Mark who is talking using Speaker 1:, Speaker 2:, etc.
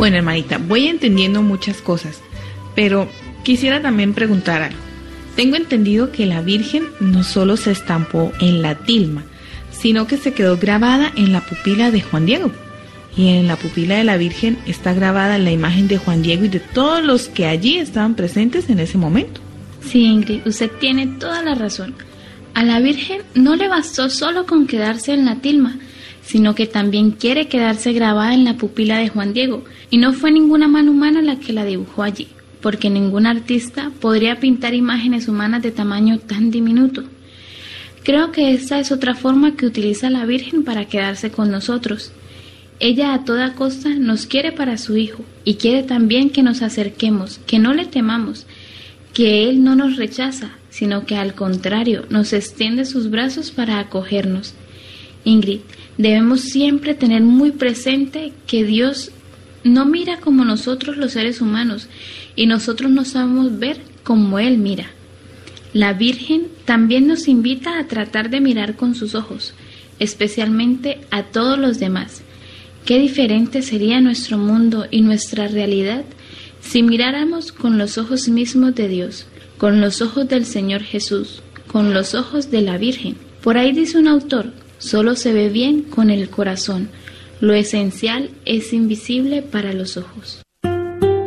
Speaker 1: Bueno, hermanita, voy entendiendo muchas cosas, pero quisiera también preguntar algo. Tengo entendido que la Virgen no solo se estampó en la tilma, sino que se quedó grabada en la pupila de Juan Diego. Y en la pupila de la Virgen está grabada la imagen de Juan Diego y de todos los que allí estaban presentes en ese momento.
Speaker 2: Sí, Ingrid, usted tiene toda la razón. A la Virgen no le bastó solo con quedarse en la tilma, sino que también quiere quedarse grabada en la pupila de Juan Diego. Y no fue ninguna mano humana la que la dibujó allí, porque ningún artista podría pintar imágenes humanas de tamaño tan diminuto. Creo que esta es otra forma que utiliza la Virgen para quedarse con nosotros. Ella a toda costa nos quiere para su Hijo y quiere también que nos acerquemos, que no le temamos, que Él no nos rechaza, sino que al contrario nos extiende sus brazos para acogernos. Ingrid, debemos siempre tener muy presente que Dios no mira como nosotros los seres humanos y nosotros no sabemos ver como Él mira. La Virgen también nos invita a tratar de mirar con sus ojos, especialmente a todos los demás. Qué diferente sería nuestro mundo y nuestra realidad si miráramos con los ojos mismos de Dios, con los ojos del Señor Jesús, con los ojos de la Virgen. Por ahí dice un autor, solo se ve bien con el corazón, lo esencial es invisible para los ojos.